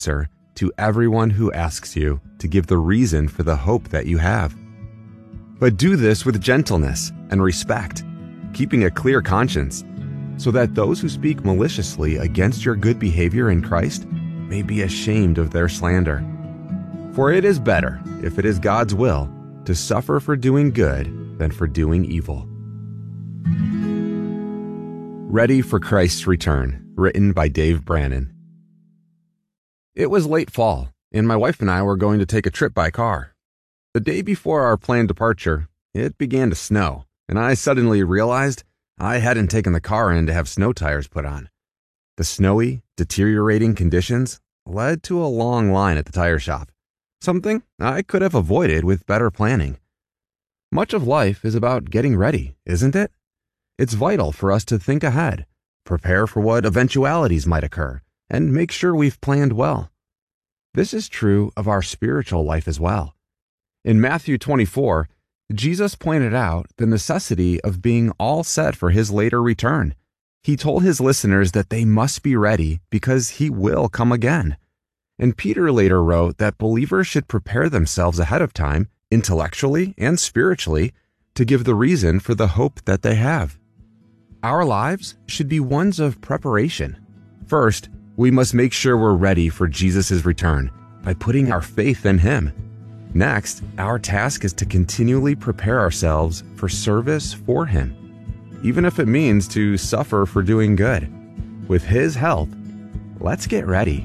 answer to everyone who asks you to give the reason for the hope that you have. But do this with gentleness and respect, keeping a clear conscience, so that those who speak maliciously against your good behavior in Christ may be ashamed of their slander. For it is better, if it is God's will, to suffer for doing good than for doing evil. Ready for Christ's Return, written by Dave Brannon. It was late fall, and my wife and I were going to take a trip by car. The day before our planned departure, it began to snow, and I suddenly realized I hadn't taken the car in to have snow tires put on. The snowy, deteriorating conditions led to a long line at the tire shop, something I could have avoided with better planning. Much of life is about getting ready, isn't it? It's vital for us to think ahead, prepare for what eventualities might occur, and make sure we've planned well. This is true of our spiritual life as well. In Matthew 24, Jesus pointed out the necessity of being all set for his later return. He told his listeners that they must be ready because he will come again. And Peter later wrote that believers should prepare themselves ahead of time, intellectually and spiritually, to give the reason for the hope that they have. Our lives should be ones of preparation. First, we must make sure we're ready for Jesus' return by putting our faith in him. Next, our task is to continually prepare ourselves for service for him, even if it means to suffer for doing good. With his help, let's get ready.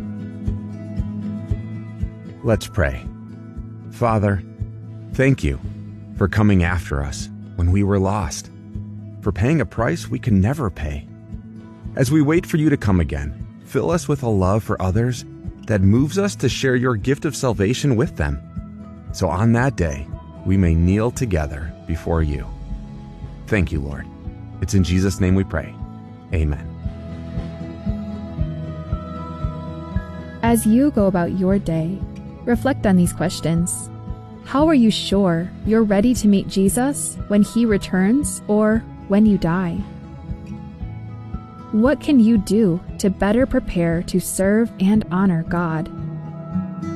Let's pray. Father, thank you for coming after us when we were lost, for paying a price we can never pay. As we wait for you to come again, fill us with a love for others that moves us to share your gift of salvation with them. So on that day, we may kneel together before you. Thank you, Lord. It's in Jesus' name we pray. Amen. As you go about your day, reflect on these questions. How are you sure you're ready to meet Jesus when he returns or when you die? What can you do to better prepare to serve and honor God?